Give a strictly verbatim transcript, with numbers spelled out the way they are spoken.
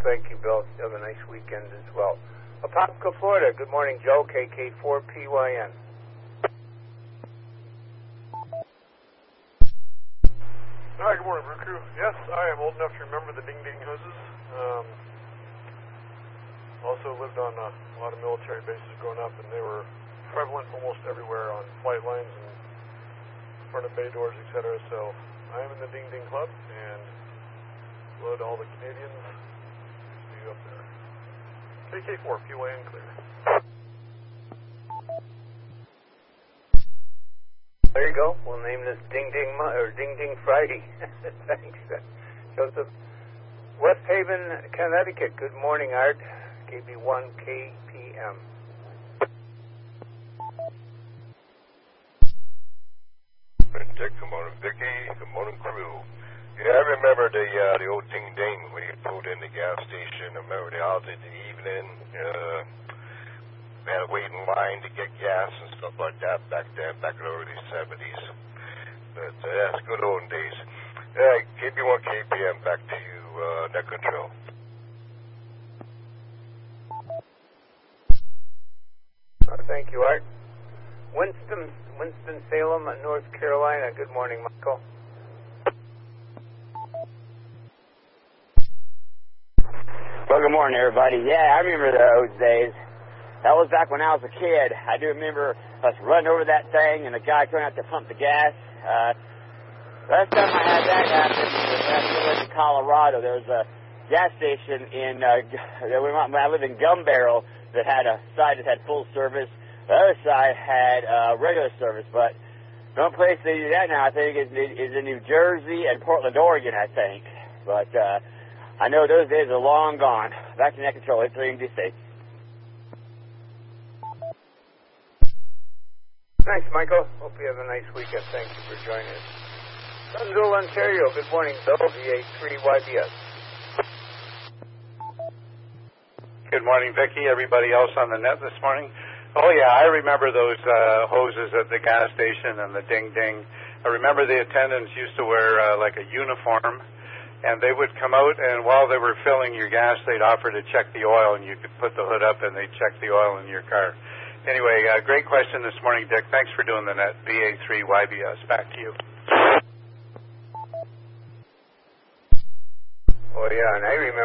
Thank you, Bill. Have a nice weekend as well. Apopka, Florida. Good morning, Joe. K K four P Y N. Hi, good morning, Brew Crew. Yes, I am old enough to remember the Ding Ding hoses. Um, also lived on a lot of military bases growing up, and they were prevalent almost everywhere on flight lines and in front of bay doors, et cetera. So I am in the Ding Ding Club, and hello to all the Canadians. See you up there. K K four, P Y N clear. There you go. We'll name this Ding Ding Mo- or Ding Ding Friday. Thanks, Joseph. West Haven, Connecticut. Good morning, Art. K B one K P M. Dick, good morning, Vicky. Good morning, crew. Yeah, I remember the uh, the old Ding Ding when you pulled in the gas station. I remember the hours in the evening. Uh, we had to wait in line to get gas and stuff like that back then, back in the early seventies. But uh, that's good old days. Yeah, K B one K P M, back to you, uh, net control. Uh, thank you, Art. Winston, Winston-Salem, North Carolina. Good morning, Michael. Well, good morning, everybody. Yeah, I remember those days. That was back when I was a kid. I do remember us running over that thing and the guy going out to pump the gas. Uh, last time I had that happen was when I lived in Colorado. There was a gas station in, uh, when I lived in Gun Barrel that had a side that had full service. The other side had uh, regular service, but the only place they do that now, I think, is, is in New Jersey and Portland, Oregon, I think. But uh, I know those days are long gone. Back to net control, it's three D C. Thanks, Michael. Hope you have a nice weekend. Thank you for joining us. Dunsville, Ontario. Good morning, Bill. V A three Y B S. Good morning, Vicki. Everybody else on the net this morning. Oh, yeah, I remember those uh, hoses at the gas station and the ding-ding. I remember the attendants used to wear uh, like a uniform, and they would come out, and while they were filling your gas, they'd offer to check the oil, and you could put the hood up, and they'd check the oil in your car. Anyway, uh, great question this morning, Dick. Thanks for doing the net. B A three Y B S. Back to you.